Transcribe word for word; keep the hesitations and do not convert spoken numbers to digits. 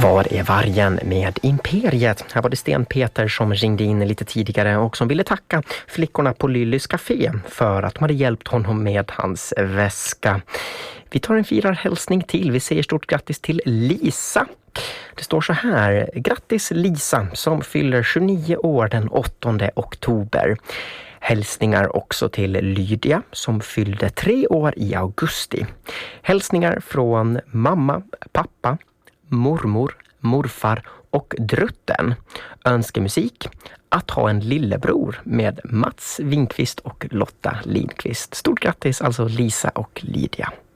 Var är vargen med Imperiet? Här var det Sten Peter som ringde in lite tidigare och som ville tacka flickorna på Lillys Café för att de hade hjälpt honom med hans väska. Vi tar en firarhälsning till. Vi säger stort grattis till Lisa. Det står så här: grattis Lisa som fyller tjugonio år den åttonde oktober. Hälsningar också till Lydia som fyllde tre år i augusti. Hälsningar från mamma, pappa, mormor, morfar och drutten. Önskemusik: att ha en lillebror med Mats Winkvist och Lotta Lindqvist. Stort grattis alltså Lisa och Lydia.